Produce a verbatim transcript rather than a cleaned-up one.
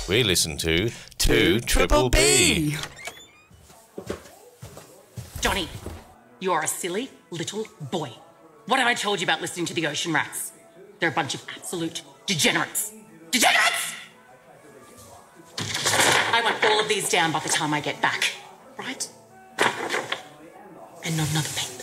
we listen to two Triple B. Johnny, you are a silly little boy. What have I told you about listening to the Ocean Rats? They're a bunch of absolute degenerates. Degenerates! I want all of these down by the time I get back, right? And not another penny.